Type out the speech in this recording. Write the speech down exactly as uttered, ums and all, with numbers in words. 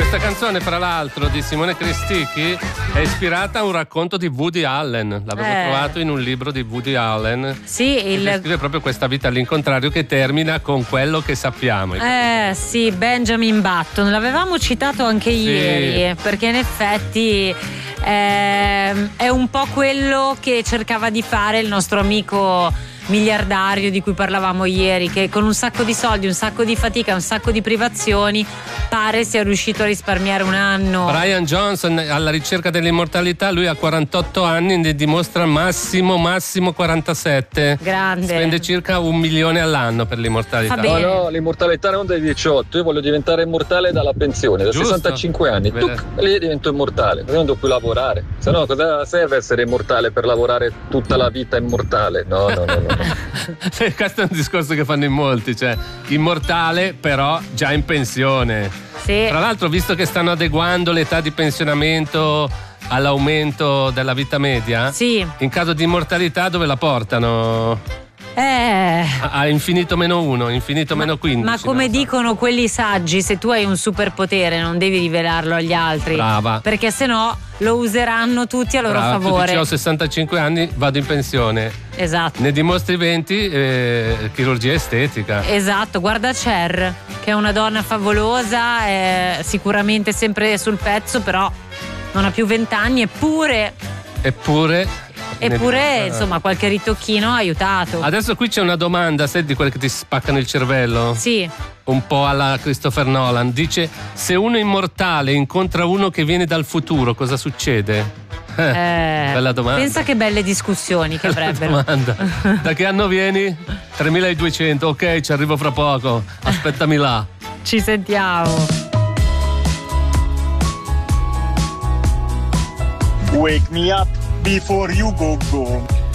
Questa canzone, fra l'altro, di Simone Cristicchi è ispirata a un racconto di Woody Allen. L'avevo Eh. trovato in un libro di Woody Allen. Sì, Che il... descrive proprio questa vita all'incontrario che termina con quello che sappiamo. Eh sì, Benjamin Button, l'avevamo citato anche Sì. ieri, perché in effetti ehm, è un po' quello che cercava di fare il nostro amico miliardario di cui parlavamo ieri, che con un sacco di soldi, un sacco di fatica, un sacco di privazioni pare sia riuscito a risparmiare un anno. Brian Johnson, alla ricerca dell'immortalità, lui ha quarantotto anni e ne dimostra massimo massimo quarantasette. Grande. Spende circa un milione all'anno per l'immortalità. Fa No, bene. no, l'immortalità non dai diciotto, io voglio diventare immortale dalla pensione, da Giusto. sessantacinque anni, Bene. tuc, lì divento immortale, non devo più lavorare. Se no, cosa serve essere immortale per lavorare tutta la vita immortale? No, no, no, no. no. Questo è un discorso che fanno in molti, cioè immortale però già in pensione. Sì. Tra l'altro, visto che stanno adeguando l'età di pensionamento all'aumento della vita media, Sì. in caso di immortalità dove la portano? Eh. A, a infinito meno uno, infinito meno quindici. Ma come non so. dicono quelli saggi, se tu hai un superpotere non devi rivelarlo agli altri. Brava. Perché sennò lo useranno tutti a loro Brava, tu favore. dici, ho sessantacinque anni, vado in pensione. Esatto. Ne dimostri venti, eh, chirurgia estetica. Esatto, guarda Cher, che è una donna favolosa, è sicuramente sempre sul pezzo, però non ha più vent'anni, eppure, Eppure. eppure ne- insomma qualche ritocchino ha aiutato. Adesso qui c'è una domanda, sai, di quelle che ti spaccano il cervello? Sì, Un po' alla Christopher Nolan. Dice: se uno immortale incontra uno che viene dal futuro, cosa succede? Eh, eh, bella domanda. pensa che belle discussioni che Bella avrebbero. domanda. Da che anno vieni? tremiladuecento. Ok, ci arrivo fra poco. Aspettami là. Ci sentiamo. Wake me up before you go go.